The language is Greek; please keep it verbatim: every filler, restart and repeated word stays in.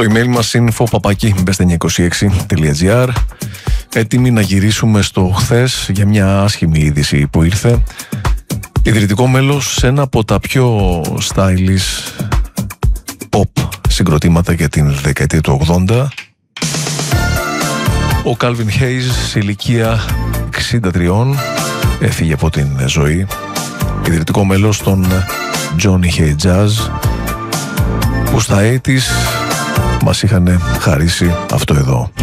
Το email μας info παπάκι μπες εννιακόσια είκοσι έξι τελεία τζι άρ. Έτοιμοι να γυρίσουμε στο χθες για μια άσχημη είδηση που ήρθε. Ιδρυτικό μέλος σε ένα από τα πιο stylish pop συγκροτήματα για την δεκαετία του ογδόντα, ο Calvin Hayes σε ηλικία εξήντα τρία έφυγε από την ζωή. Ιδρυτικό μέλος των Johnny Hey Jazz, που στα ογδόντα μας είχαν χαρίσει αυτό εδώ.